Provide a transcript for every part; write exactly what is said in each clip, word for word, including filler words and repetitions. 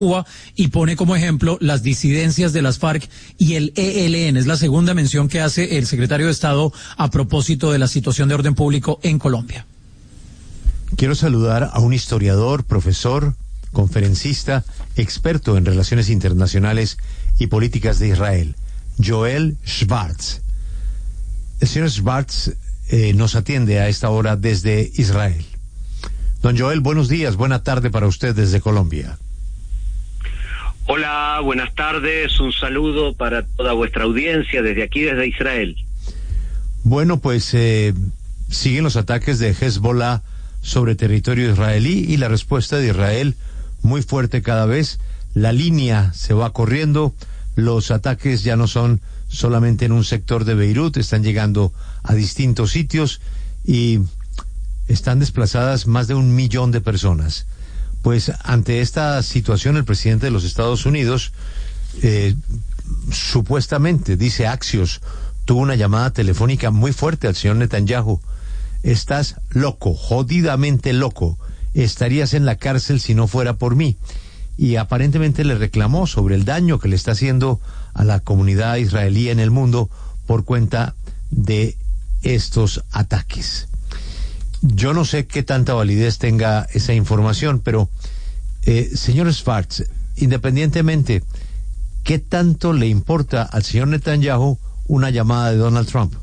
Cuba y pone como ejemplo las disidencias de las FARC y el E L N. Es la segunda mención que hace el secretario de Estado a propósito de la situación de orden público en Colombia. Quiero saludar a un historiador, profesor, conferencista, experto en relaciones internacionales y políticas de Israel, Joel Schwartz. El señor Schwartz eh, nos atiende a esta hora desde Israel. Don Joel, buenos días, buena tarde para usted desde Colombia. Hola, buenas tardes, un saludo para toda vuestra audiencia desde aquí, desde Israel. Bueno, pues eh, siguen los ataques de Hezbollah sobre territorio israelí y la respuesta de Israel muy fuerte cada vez. La línea se va corriendo, los ataques ya no son solamente en un sector de Beirut, están llegando a distintos sitios y están desplazadas más de un millón de personas. Pues ante esta situación el presidente de los Estados Unidos eh, supuestamente, dice Axios, tuvo una llamada telefónica muy fuerte al señor Netanyahu. Estás loco, jodidamente loco, estarías en la cárcel si no fuera por mí. Y aparentemente le reclamó sobre el daño que le está haciendo a la comunidad israelí en el mundo por cuenta de estos ataques. Yo no sé qué tanta validez tenga esa información, pero, eh, señor Schwartz, independientemente, ¿qué tanto le importa al señor Netanyahu una llamada de Donald Trump?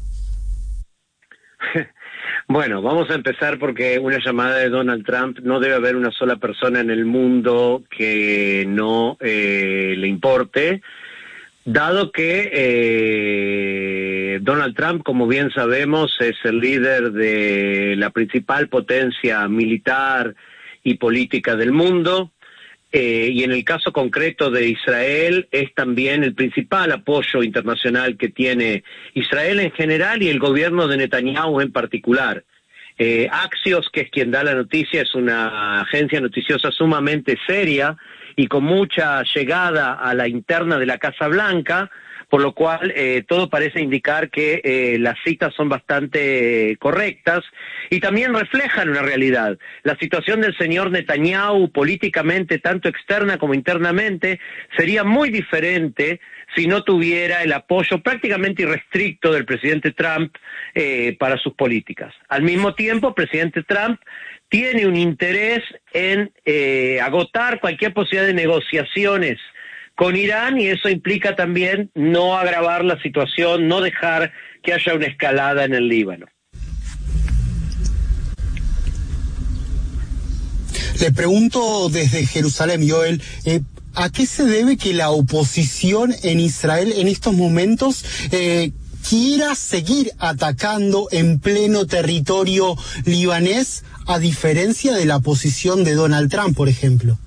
Bueno, vamos a empezar porque una llamada de Donald Trump, no debe haber una sola persona en el mundo que no eh, le importe, dado que eh, Donald Trump, como bien sabemos, es el líder de la principal potencia militar y política del mundo, eh, y en el caso concreto de Israel es también el principal apoyo internacional que tiene Israel en general y el gobierno de Netanyahu en particular. Eh, Axios, que es quien da la noticia, es una agencia noticiosa sumamente seria y con mucha llegada a la interna de la Casa Blanca, por lo cual eh, todo parece indicar que eh, las citas son bastante correctas y también reflejan una realidad. La situación del señor Netanyahu políticamente, tanto externa como internamente, sería muy diferente si no tuviera el apoyo prácticamente irrestricto del presidente Trump eh, para sus políticas. Al mismo tiempo, el presidente Trump tiene un interés en eh, agotar cualquier posibilidad de negociaciones con Irán y eso implica también no agravar la situación, no dejar que haya una escalada en el Líbano. Le pregunto desde Jerusalén, Joel, eh, ¿a qué se debe que la oposición en Israel en estos momentos eh, quiera seguir atacando en pleno territorio libanés, a diferencia de la posición de Donald Trump, por ejemplo?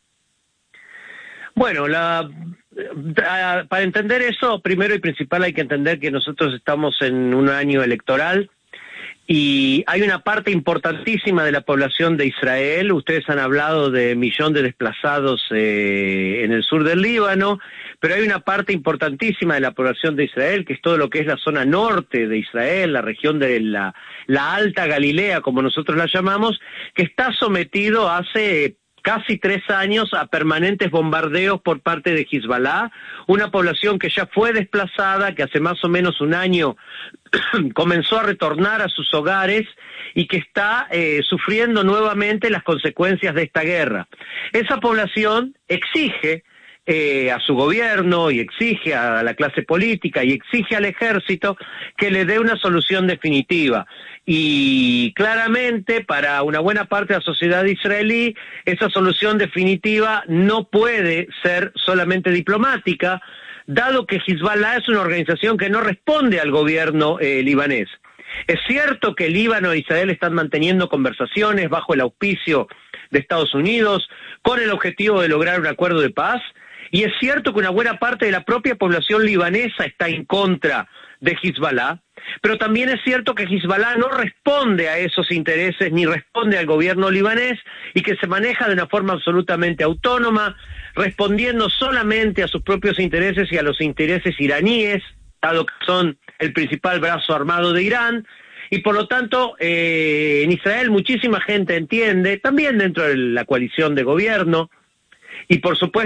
Bueno, la, para entender eso, primero y principal hay que entender que nosotros estamos en un año electoral y hay una parte importantísima de la población de Israel. Ustedes han hablado de millón de desplazados eh, en el sur del Líbano, pero hay una parte importantísima de la población de Israel, que es todo lo que es la zona norte de Israel, la región de la, la Alta Galilea, como nosotros la llamamos, que está sometido hace casi tres años a permanentes bombardeos por parte de Hezbollah, una población que ya fue desplazada, que hace más o menos un año comenzó a retornar a sus hogares y que está eh, sufriendo nuevamente las consecuencias de esta guerra. Esa población exige eh, a su gobierno y exige a la clase política y exige al ejército que le dé una solución definitiva. Y claramente para una buena parte de la sociedad israelí esa solución definitiva no puede ser solamente diplomática, dado que Hezbollah es una organización que no responde al gobierno eh, libanés. Es cierto que Líbano e Israel están manteniendo conversaciones bajo el auspicio de Estados Unidos con el objetivo de lograr un acuerdo de paz, y es cierto que una buena parte de la propia población libanesa está en contra de Hezbollah, pero también es cierto que Hezbollah no responde a esos intereses ni responde al gobierno libanés y que se maneja de una forma absolutamente autónoma, respondiendo solamente a sus propios intereses y a los intereses iraníes, dado que son el principal brazo armado de Irán, y por lo tanto eh, en Israel muchísima gente entiende, también dentro de la coalición de gobierno, Y por supuesto